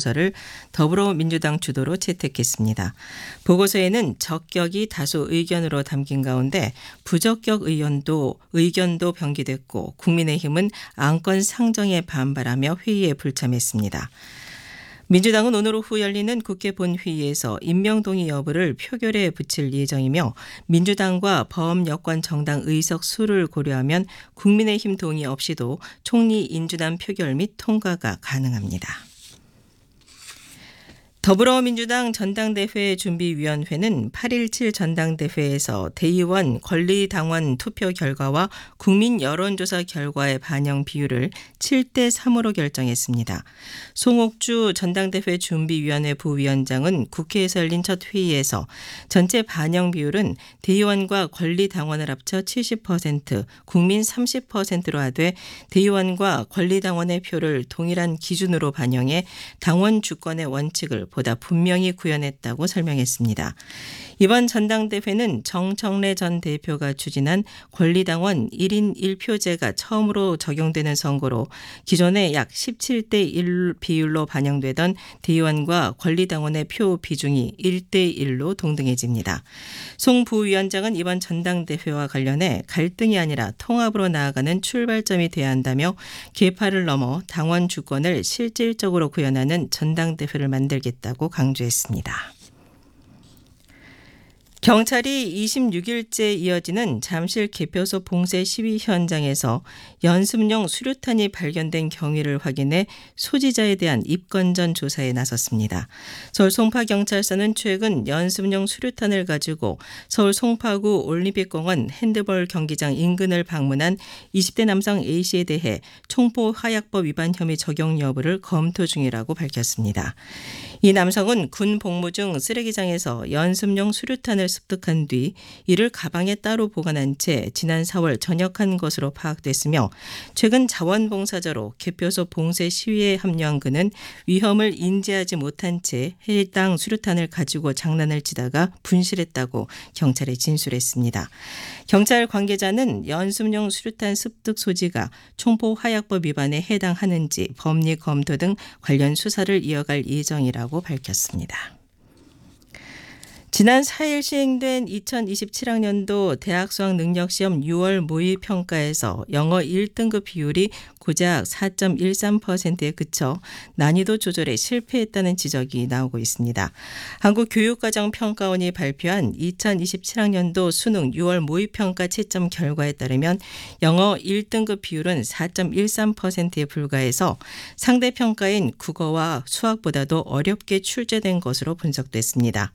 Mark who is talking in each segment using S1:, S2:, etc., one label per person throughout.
S1: 보고서를 더불어민주당 주도로 채택했습니다. 보고서에는 적격이 다수 의견으로 담긴 가운데 부적격 의견도 병기됐고 국민의힘은 안건 상정에 반발하며 회의에 불참했습니다. 민주당은 오늘 오후 열리는 국회 본회의에서 임명동의 여부를 표결에 붙일 예정이며 민주당과 범여권 정당 의석 수를 고려하면 국민의힘 동의 없이도 총리 인준안 표결 및 통과가 가능합니다. 더불어민주당 전당대회 준비위원회는 8.17 전당대회에서 대의원 권리당원 투표 결과와 국민 여론조사 결과의 반영 비율을 7대3으로 결정했습니다. 송옥주 전당대회 준비위원회 부위원장은 국회에서 열린 첫 회의에서 전체 반영 비율은 대의원과 권리당원을 합쳐 70%, 국민 30%로 하되 대의원과 권리당원의 표를 동일한 기준으로 반영해 당원 주권의 원칙을 보다 분명히 구현했다고 설명했습니다. 이번 전당대회는 정청래 전 대표가 추진한 권리당원 1인 1표제가 처음으로 적용되는 선거로 기존에 약 17대 1 비율로 반영되던 대의원과 권리당원의 표 비중이 1대 1로 동등해집니다. 송 부위원장은 이번 전당대회와 관련해 갈등이 아니라 통합으로 나아가는 출발점이 돼야 한다며 계파를 넘어 당원 주권을 실질적으로 구현하는 전당대회를 만들겠다고 강조했습니다. 경찰이 26일째 이어지는 잠실 개표소 봉쇄 시위 현장에서 연습용 수류탄이 발견된 경위를 확인해 소지자에 대한 입건전 조사에 나섰습니다. 서울 송파경찰서는 최근 연습용 수류탄을 가지고 서울 송파구 올림픽공원 핸드볼 경기장 인근을 방문한 20대 남성 A씨에 대해 총포화약법 위반 혐의 적용 여부를 검토 중이라고 밝혔습니다. 이 남성은 군 복무 중 쓰레기장에서 연습용 수류탄을 습득한 뒤 이를 가방에 따로 보관한 채 지난 4월 전역한 것으로 파악됐으며 최근 자원봉사자로 개표소 봉쇄 시위에 합류한 그는 위험을 인지하지 못한 채 해당 수류탄을 가지고 장난을 치다가 분실했다고 경찰에 진술했습니다. 경찰 관계자는 연습용 수류탄 습득 소지가 총포화약법 위반에 해당하는지 법리 검토 등 관련 수사를 이어갈 예정이라고 밝혔습니다. 지난 4일 시행된 2027학년도 대학 수학능력시험 6월 모의평가에서 영어 1등급 비율이 고작 4.13%에 그쳐 난이도 조절에 실패했다는 지적이 나오고 있습니다. 한국교육과정평가원이 발표한 2027학년도 수능 6월 모의평가 채점 결과에 따르면 영어 1등급 비율은 4.13%에 불과해서 상대평가인 국어와 수학보다도 어렵게 출제된 것으로 분석됐습니다.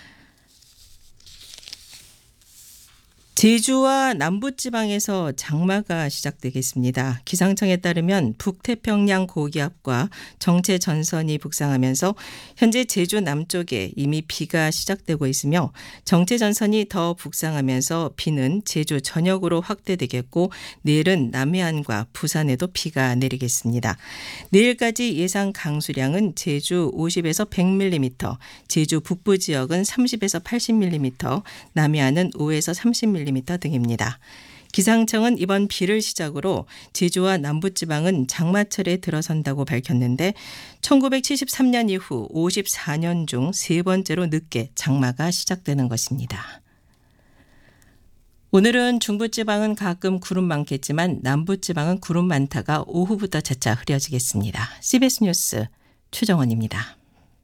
S1: 제주와 남부지방에서 장마가 시작되겠습니다. 기상청에 따르면 북태평양 고기압과 정체 전선이 북상하면서 현재 제주 남쪽에 이미 비가 시작되고 있으며 정체 전선이 더 북상하면서 비는 제주 전역으로 확대되겠고 내일은 남해안과 부산에도 비가 내리겠습니다. 내일까지 예상 강수량은 제주 50에서 100mm, 제주 북부 지역은 30에서 80mm, 남해안은 5에서 30mm 등입니다. 기상청은 이번 비를 시작으로 제주와 남부지방은 장마철에 들어선다고 밝혔는데 1973년 이후 54년 중 세 번째로 늦게 장마가 시작되는 것입니다. 오늘은 중부지방은 가끔 구름 많겠지만 남부지방은 구름 많다가 오후부터 차차 흐려지겠습니다. CBS 뉴스 최정원입니다.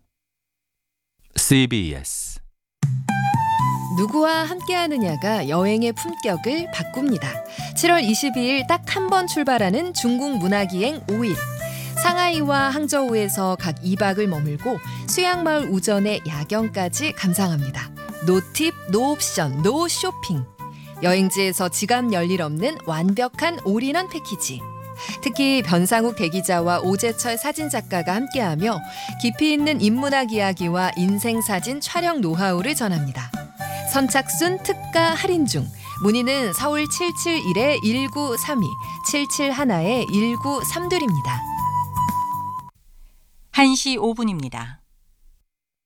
S2: CBS
S3: 누구와 함께하느냐가 여행의 품격을 바꿉니다. 7월 22일 딱 한 번 출발하는 중국 문화기행 5일. 상하이와 항저우에서 각 2박을 머물고 수양마을 우전의 야경까지 감상합니다. 노 팁, 노 옵션, 노 쇼핑. 여행지에서 지갑 열일 없는 완벽한 올인원 패키지. 특히 변상욱 대기자와 오재철 사진작가가 함께하며 깊이 있는 인문학 이야기와 인생사진 촬영 노하우를 전합니다. 선착순 특가 할인 중. 문의는 서울 771-1932, 771-1932입니다.
S4: 1시 5분입니다.